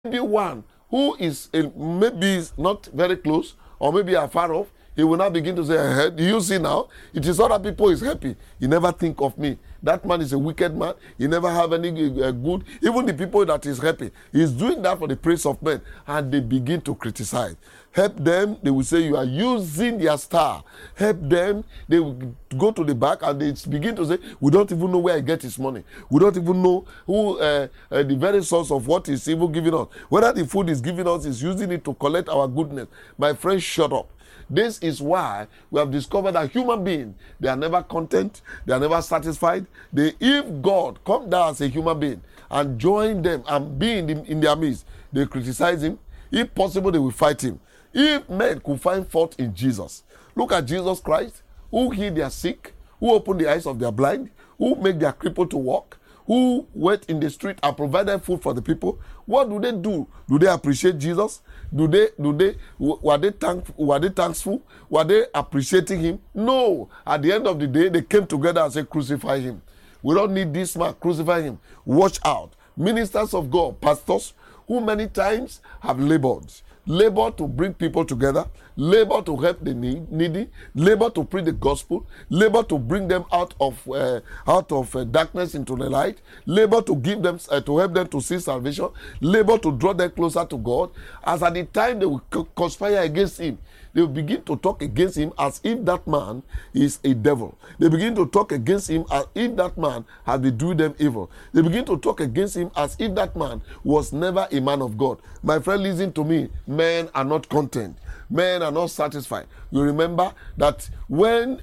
maybe one who is maybe is not very close or maybe afar off, he will now begin to say, do you see now? It is other people is happy. You never think of me. That man is a wicked man. He never have any good. Even the people that is happy, he's doing that for the praise of men. And they begin to criticize. Help them, they will say you are using their star. Help them, they will go to the back and they begin to say, we don't even know where he gets his money. We don't even know who the very source of what he's even giving us. Whether the food he's giving us is using it to collect our goodness. My friend, shut up. This is why we have discovered that human beings, they are never content, they are never satisfied. If God come down as a human being and join them and be in their midst, they criticize him. If possible, they will fight him. If men could find fault in Jesus, look at Jesus Christ, who healed their sick, who opened the eyes of their blind, who made their cripple to walk, who went in the street and provided food for the people. What do they do? Do they appreciate Jesus? Were they thankful? Were they appreciating him? No. At the end of the day, they came together and said, crucify him. We don't need this man, crucify him. Watch out. Ministers of God, pastors, who many times have labored to bring people together, labor to help the needy, labor to preach the gospel, labor to bring them out of darkness into the light, labor to give them to help them to see salvation, labor to draw them closer to God. As at the time they will conspire against him, they will begin to talk against him as if that man is a devil. They begin to talk against him as if that man had been doing them evil. They begin to talk against him as if that man was never a man of God. My friend, listen to me. Men are not content. Men are not satisfied. You remember that when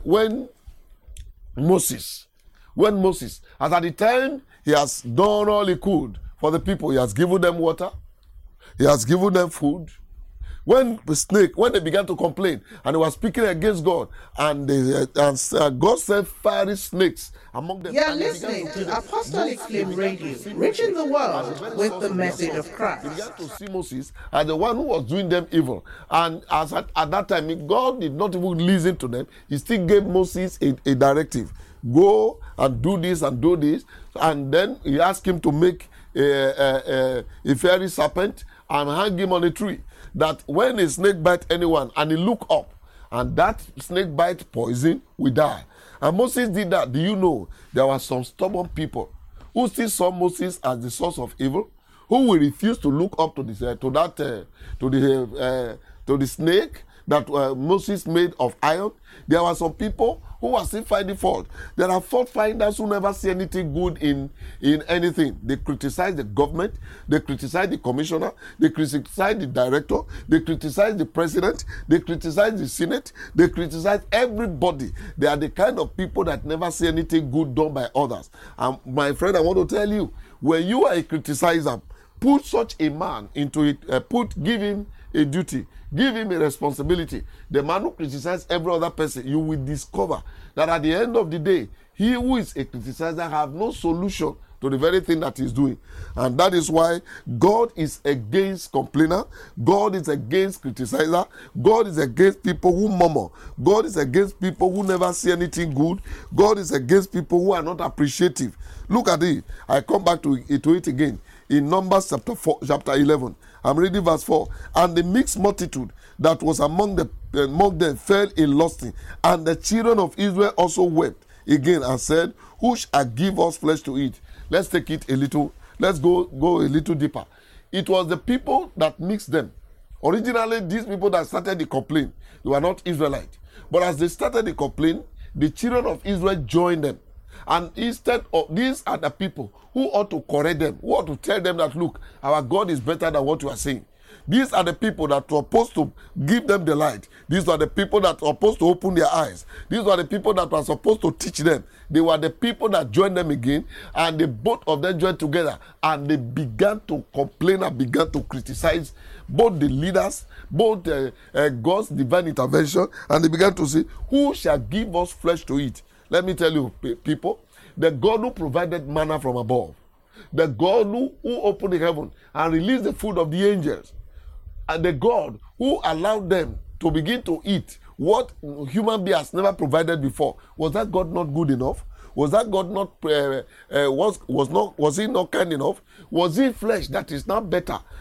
Moses, as at the time he has done all he could for the people, he has given them water, he has given them food. When they began to complain and they were speaking against God, and God sent fiery snakes among them. You're listening to Apostolic Flame Radio, reaching the world with the message of Christ. They began to see Moses as the one who was doing them evil. And at that time, God did not even listen to them. He still gave Moses a directive. Go and do this and do this. And then he asked him to make a fiery serpent and hang him on a tree. That when a snake bite anyone and he look up and that snake bite poison will die. And Moses did that. Do you know there were some stubborn people who still saw Moses as the source of evil, who will refuse to look up to the snake that Moses made of iron? There were some people who are still finding fault. There are fault finders who never see anything good in anything. They criticize the government, they criticize the commissioner, they criticize the director, they criticize the president, they criticize the senate, they criticize everybody. They are the kind of people that never see anything good done by others. And my friend, I want to tell you, when you are a criticizer, put such a man into it, give him a duty, give him a responsibility. The man who criticizes every other person, you will discover that at the end of the day, he who is a criticizer have no solution to the very thing that he's doing. And that is why God is against complainer. God is against criticizer. God is against people who murmur. God is against people who never see anything good. God is against people who are not appreciative. Look at it. I come back to it again. In Numbers chapter 11, I'm reading verse 4. And the mixed multitude that was among them fell in lusting. And the children of Israel also wept again and said, who shall give us flesh to eat? Let's take it a little. Let's go a little deeper. It was the people that mixed them. Originally, these people that started the complaint, they were not Israelites. But as they started the complaint, the children of Israel joined them. And instead of these are the people who ought to correct them, who ought to tell them that, look, our God is better than what you are saying. These are the people that were supposed to give them the light. These are the people that were supposed to open their eyes. These are the people that were supposed to teach them. They were the people that joined them again, and they both of them joined together, and they began to complain and began to criticize both the leaders, both God's divine intervention, and they began to say, who shall give us flesh to eat? Let me tell you, people, the God who provided manna from above, the God who opened the heaven and released the food of the angels, and the God who allowed them to begin to eat what human beings never provided before, was that God not good enough? Was that God not was he not kind enough? Was he flesh that is now better